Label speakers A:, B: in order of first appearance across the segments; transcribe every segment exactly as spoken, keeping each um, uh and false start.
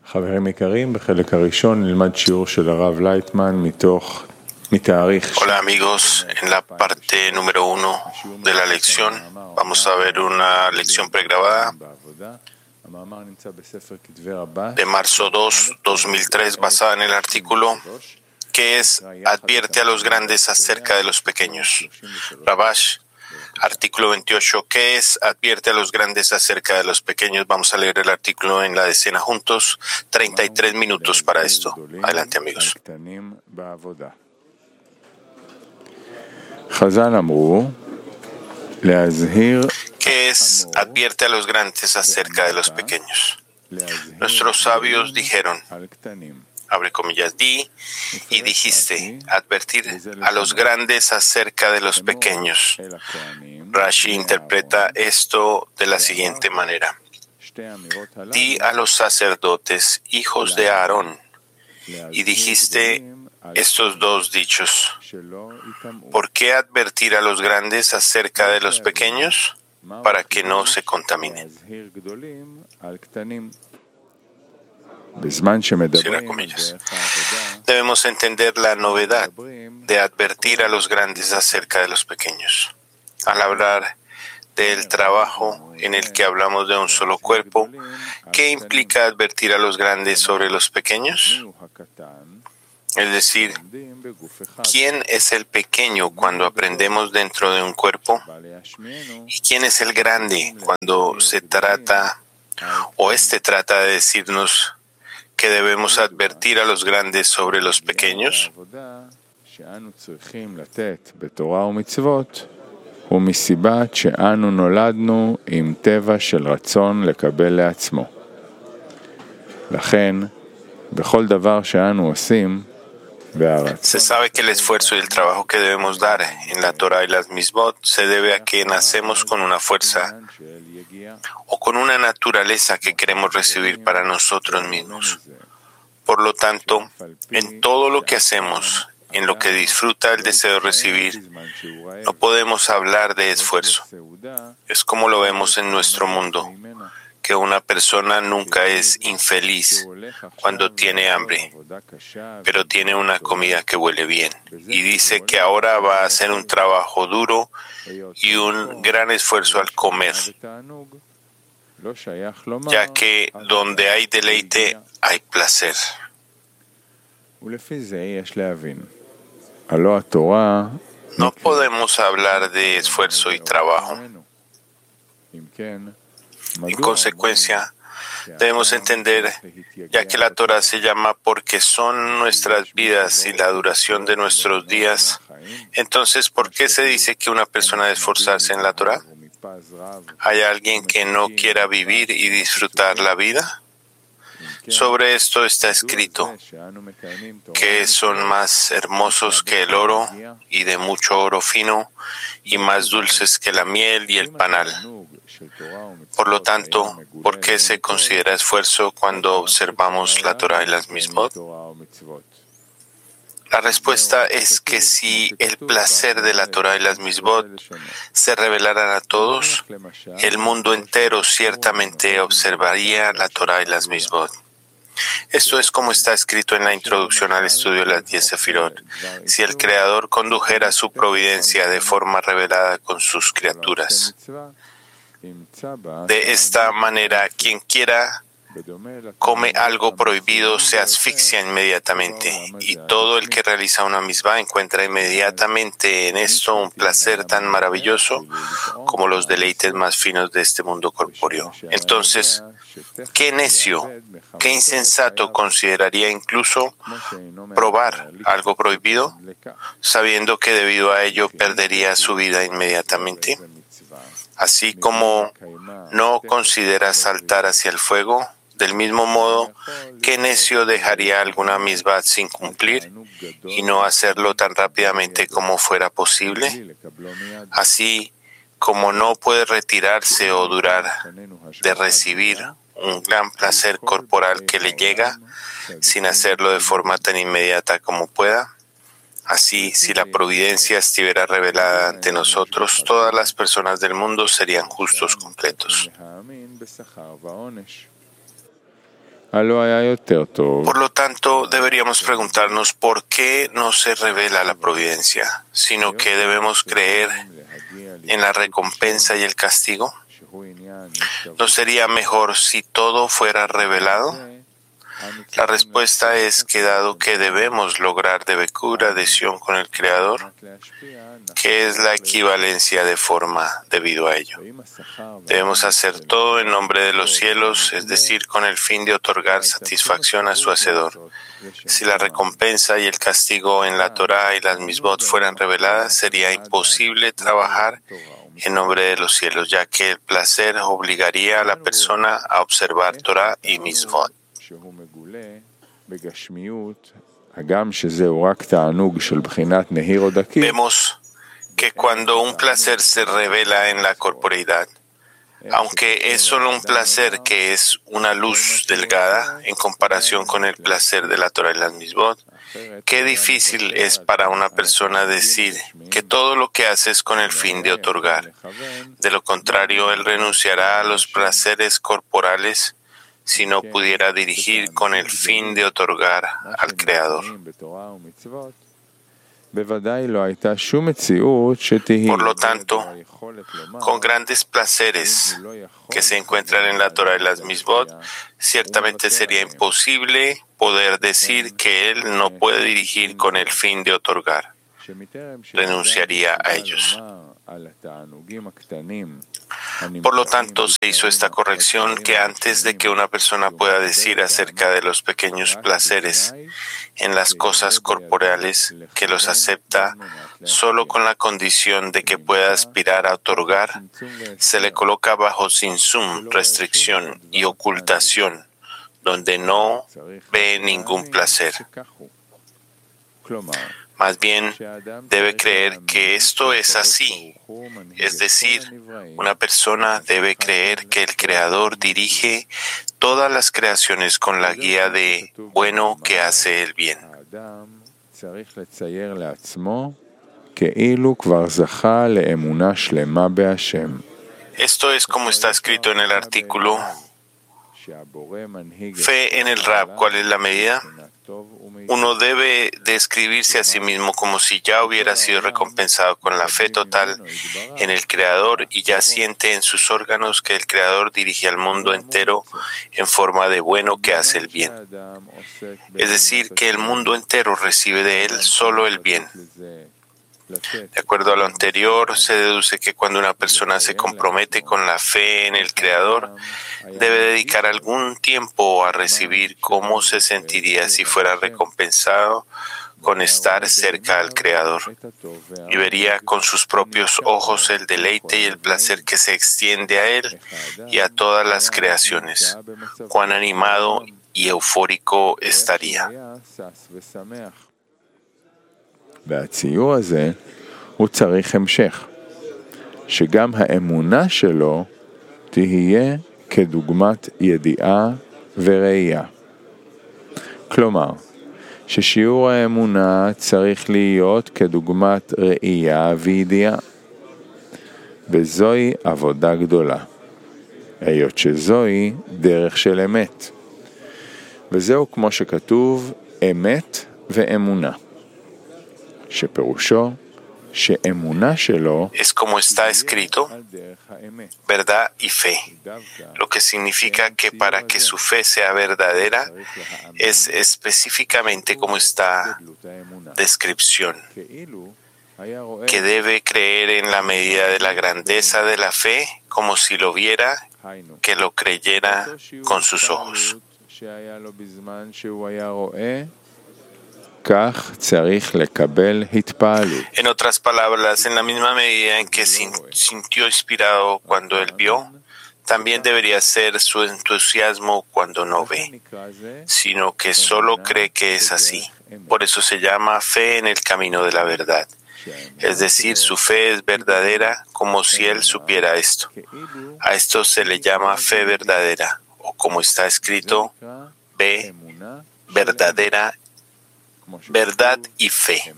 A: חברים יקרים, בחלק הראשון נלמד שיעור של הרב לייטמן מתוך מתאריך.
B: Hola amigos, en la parte número uno de la lección vamos a ver una lección pregrabada de marzo dos, dos mil tres, basada en el artículo que es advierte a los grandes acerca de los pequeños. Rabash, artículo veintiocho, ¿qué es advierte a los grandes acerca de los pequeños? Vamos a leer el artículo en la decena juntos, treinta y tres minutos para esto. Adelante amigos. ¿Qué es advierte a los grandes acerca de los pequeños? Nuestros sabios dijeron, abre comillas, di y dijiste, advertir a los grandes acerca de los pequeños. Rashi interpreta esto de la siguiente manera. Di a los sacerdotes, hijos de Aarón, y dijiste estos dos dichos. ¿Por qué advertir a los grandes acerca de los pequeños? Para que no se contaminen. Cierra comillas. Debemos entender la novedad de advertir a los grandes acerca de los pequeños. Al hablar del trabajo en el que hablamos de un solo cuerpo, ¿qué implica advertir a los grandes sobre los pequeños? Es decir, ¿quién es el pequeño cuando aprendemos dentro de un cuerpo? ¿Y quién es el grande cuando se trata o éste trata de decirnos que debemos advertir a los grandes sobre los pequeños? Se sabe que el esfuerzo y el trabajo que debemos dar en la Torah y las Mitzvot se debe a que nacemos con una fuerza o con una naturaleza que queremos recibir para nosotros mismos. Por lo tanto, en todo lo que hacemos, en lo que disfruta el deseo de recibir, no podemos hablar de esfuerzo. Es como lo vemos en nuestro mundo, que una persona nunca es infeliz cuando tiene hambre, pero tiene una comida que huele bien y dice que ahora va a hacer un trabajo duro y un gran esfuerzo al comer, ya que donde hay deleite hay placer. No podemos hablar de esfuerzo y trabajo. En consecuencia, debemos entender, ya que la Torah se llama porque son nuestras vidas y la duración de nuestros días, entonces, ¿por qué se dice que una persona debe esforzarse en la Torah? ¿Hay alguien que no quiera vivir y disfrutar la vida? Sobre esto está escrito que son más hermosos que el oro y de mucho oro fino y más dulces que la miel y el panal. Por lo tanto, ¿por qué se considera esfuerzo cuando observamos la Torah y las Mitzvot? La respuesta es que si el placer de la Torah y las Mitzvot se revelaran a todos, el mundo entero ciertamente observaría la Torah y las Mitzvot. Esto es como está escrito en la introducción al estudio de las diez Sefirot. Si el Creador condujera su providencia de forma revelada con sus criaturas, de esta manera, quien quiera come algo prohibido se asfixia inmediatamente, y todo el que realiza una misbah encuentra inmediatamente en esto un placer tan maravilloso como los deleites más finos de este mundo corpóreo. Entonces, ¿qué necio, qué insensato consideraría incluso probar algo prohibido, sabiendo que debido a ello perdería su vida inmediatamente? Así como no considera saltar hacia el fuego, del mismo modo, ¿qué necio dejaría alguna misbah sin cumplir y no hacerlo tan rápidamente como fuera posible? Así como no puede retirarse o durar de recibir un gran placer corporal que le llega sin hacerlo de forma tan inmediata como pueda, así, si la providencia estuviera revelada ante nosotros, todas las personas del mundo serían justos completos. Por lo tanto, deberíamos preguntarnos por qué no se revela la providencia, sino que debemos creer en la recompensa y el castigo. ¿No sería mejor si todo fuera revelado? La respuesta es que dado que debemos lograr devekura, adhesión con el Creador, que es la equivalencia de forma debido a ello. Debemos hacer todo en nombre de los cielos, es decir, con el fin de otorgar satisfacción a su Hacedor. Si la recompensa y el castigo en la Torá y las misbot fueran reveladas, sería imposible trabajar en nombre de los cielos, ya que el placer obligaría a la persona a observar Torá y misbot. Vemos que cuando un placer se revela en la corporeidad, aunque es solo un placer que es una luz delgada en comparación con el placer de la Torah y las misbot, qué difícil es para una persona decir que todo lo que hace es con el fin de otorgar. De lo contrario, él renunciará a los placeres corporales si no pudiera dirigir con el fin de otorgar al Creador. Por lo tanto, con grandes placeres que se encuentran en la Torah y las misbot, ciertamente sería imposible poder decir que él no puede dirigir con el fin de otorgar. Renunciaría a ellos. Por lo tanto, se hizo esta corrección que antes de que una persona pueda decir acerca de los pequeños placeres en las cosas corporales, que los acepta solo con la condición de que pueda aspirar a otorgar, se le coloca bajo sinsum, restricción y ocultación, donde no ve ningún placer. Más bien, debe creer que esto es así. Es decir, una persona debe creer que el Creador dirige todas las creaciones con la guía de bueno que hace el bien. Esto es como está escrito en el artículo Fe en el Rab. ¿Cuál es la medida? Uno debe describirse a sí mismo como si ya hubiera sido recompensado con la fe total en el Creador y ya siente en sus órganos que el Creador dirige al mundo entero en forma de bueno que hace el bien. Es decir, que el mundo entero recibe de él solo el bien. De acuerdo a lo anterior, se deduce que cuando una persona se compromete con la fe en el Creador, debe dedicar algún tiempo a recibir cómo se sentiría si fuera recompensado con estar cerca al Creador, y vería con sus propios ojos el deleite y el placer que se extiende a él y a todas las creaciones. Cuán animado y eufórico estaría.
A: והציור הזה הוא צריך המשך, שגם האמונה שלו תהיה כדוגמת ידיעה וראייה. כלומר, ששיעור האמונה צריך להיות כדוגמת ראייה וידיעה. וזוהי עבודה גדולה, היות שזוהי דרך של אמת. וזהו כמו שכתוב אמת ואמונה.
B: Es como está escrito, verdad y fe, lo que significa que para que su fe sea verdadera es específicamente como está descripción, que debe creer en la medida de la grandeza de la fe como si lo viera, que lo creyera con sus ojos. En otras palabras, en la misma medida en que sintió inspirado cuando él vio, también debería ser su entusiasmo cuando no ve, sino que solo cree que es así. Por eso se llama fe en el camino de la verdad. Es decir, su fe es verdadera como si él supiera esto. A esto se le llama fe verdadera, o como está escrito, ve, verdadera verdad y fe.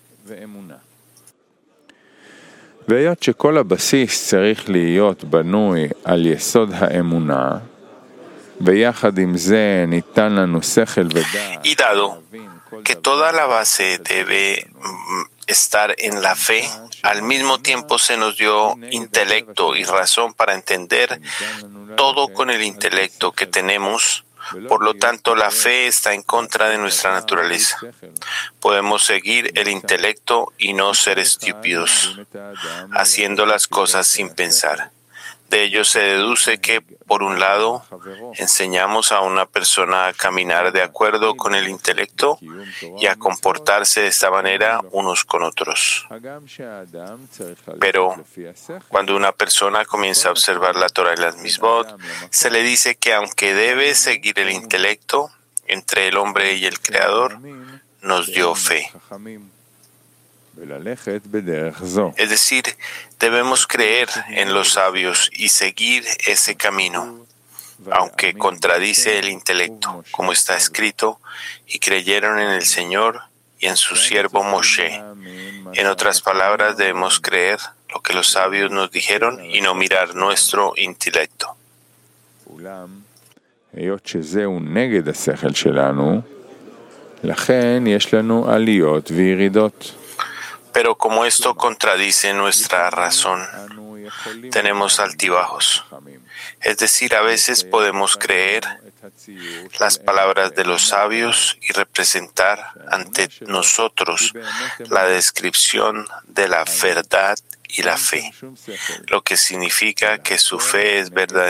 A: והיות שכל הבסיס צריך להיות בנוי על יסוד האמונה,
B: Y dado que toda la base debe estar en la fe, al mismo tiempo se nos dio intelecto y razón para entender todo con el intelecto que tenemos. Por lo tanto, la fe está en contra de nuestra naturaleza. Podemos seguir el intelecto y no ser estúpidos, haciendo las cosas sin pensar. De ello se deduce que, por un lado, enseñamos a una persona a caminar de acuerdo con el intelecto y a comportarse de esta manera unos con otros. Pero cuando una persona comienza a observar la Torah y las Misbot, se le dice que aunque debe seguir el intelecto, entre el hombre y el Creador, nos dio fe. Es decir, debemos creer en los sabios y seguir ese camino, aunque contradice el intelecto, como está escrito, y creyeron en el Señor y en su siervo Moshe. En otras palabras, debemos creer lo que los sabios nos dijeron y no mirar nuestro intelecto. Pero como esto contradice nuestra razón, tenemos altibajos. Es decir, a veces podemos creer las palabras de los sabios y representar ante nosotros la descripción de la verdad y la fe, lo que significa que su fe es verdadera.